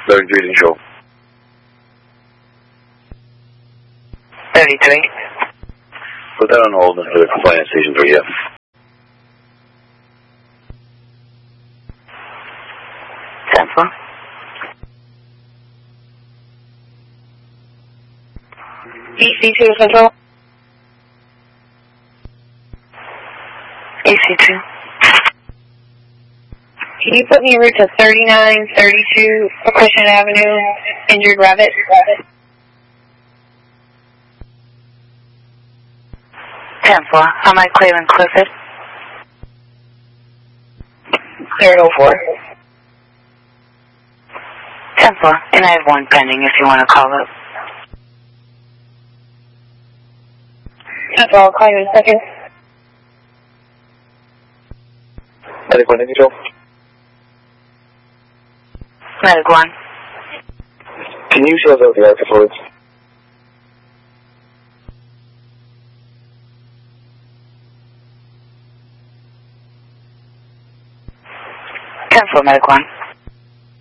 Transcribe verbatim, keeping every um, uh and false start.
thirty-three control. thirty-three. Put that on hold until the compliance station three, yeah. ten four. E C two Central. E C two. Can you put me en route to thirty-nine thirty-two Christian Avenue, injured rabbit? ten four. Am I clear and Clifford? Clear at oh four. ten four. And I have one pending if you want to call up. That's all. I'll call you in a second. Medic one, control. Medic one. Can you show us out the arc fluids? ten four, Medic one.